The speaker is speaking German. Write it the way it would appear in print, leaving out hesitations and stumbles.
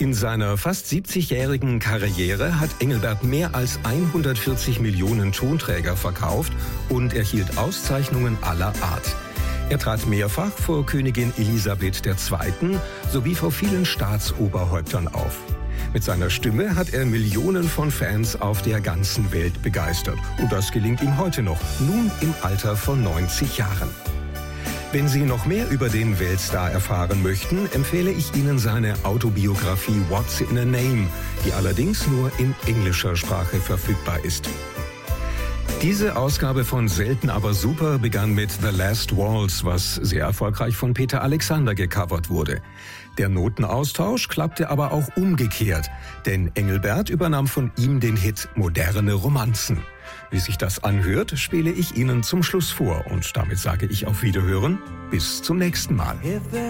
In seiner fast 70-jährigen Karriere hat Engelbert mehr als 140 Millionen Tonträger verkauft und erhielt Auszeichnungen aller Art. Er trat mehrfach vor Königin Elisabeth II. Sowie vor vielen Staatsoberhäuptern auf. Mit seiner Stimme hat er Millionen von Fans auf der ganzen Welt begeistert. Und das gelingt ihm heute noch, nun im Alter von 90 Jahren. Wenn Sie noch mehr über den Weltstar erfahren möchten, empfehle ich Ihnen seine Autobiografie What's in a Name, die allerdings nur in englischer Sprache verfügbar ist. Diese Ausgabe von Selten aber super begann mit The Last Waltz, was sehr erfolgreich von Peter Alexander gecovert wurde. Der Notenaustausch klappte aber auch umgekehrt, denn Engelbert übernahm von ihm den Hit Moderne Romanzen. Wie sich das anhört, spiele ich Ihnen zum Schluss vor und damit sage ich auf Wiederhören. Bis zum nächsten Mal.